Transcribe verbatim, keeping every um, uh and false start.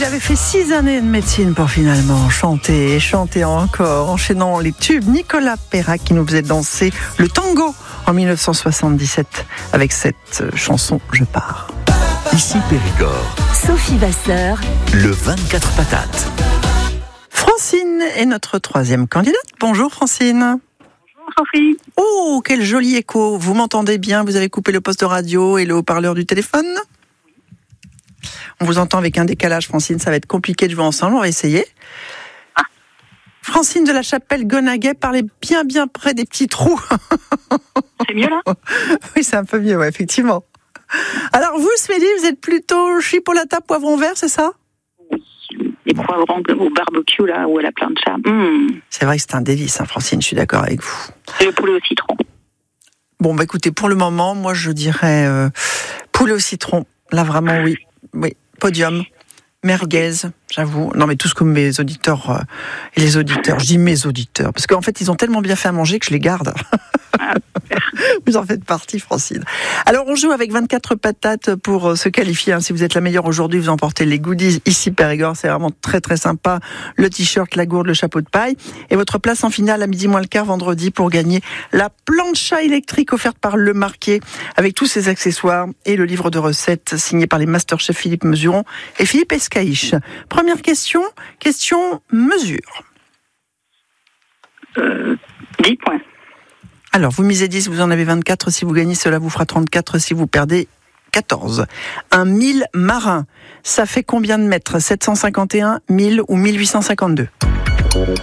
avait fait six années de médecine pour finalement chanter et chanter encore, enchaînant les tubes. Nicolas Perrac qui nous faisait danser le tango en dix-neuf cent soixante-dix-sept avec cette chanson « Je pars ». Ici Périgord. Sophie Vasseur. Le vingt-quatre patates. Francine est notre troisième candidate. Bonjour Francine. Bonjour Sophie. Oh, quel joli écho. Vous m'entendez bien? Vous avez coupé le poste de radio et le haut-parleur du téléphone? On vous entend avec un décalage, Francine. Ça va être compliqué de jouer ensemble. On va essayer. Ah. Francine de la Chapelle-Gonaguet, parlez bien bien près des petits trous. C'est mieux là? Oui, c'est un peu mieux, ouais, effectivement. Alors vous, ce midi, vous êtes plutôt chipolata, poivron vert, c'est ça? Oui. Les bon. Poivrons au barbecue là, ou à la plancha. Mmh. C'est vrai que c'est un délice, hein, Francine, je suis d'accord avec vous. Et le poulet au citron. Bon, bah écoutez, pour le moment, moi je dirais euh, poulet au citron. Là, vraiment, oui. Oui, podium. Merguez, j'avoue. Non, mais tout ce que mes auditeurs euh, et les auditeurs, je dis mes auditeurs, parce qu'en fait, ils ont tellement bien fait à manger que je les garde. Ah, vous en faites partie, Francine. Alors, on joue avec vingt-quatre patates pour se qualifier. Hein. Si vous êtes la meilleure aujourd'hui, vous emportez les goodies ici Périgord. C'est vraiment très, très sympa. Le t-shirt, la gourde, le chapeau de paille. Et votre place en finale à midi moins le quart vendredi pour gagner la plancha électrique offerte par Le Marquet avec tous ses accessoires et le livre de recettes signé par les Masterchef Philippe Mesuron et Philippe Escaïche. Première question, question mesure. Euh, dix points. Alors, vous misez dix, vous en avez vingt-quatre. Si vous gagnez, cela vous fera trente-quatre. Si vous perdez, quatorze. Un mille marin, ça fait combien de mètres? sept cent cinquante et un, mille ou mille huit cent cinquante-deux?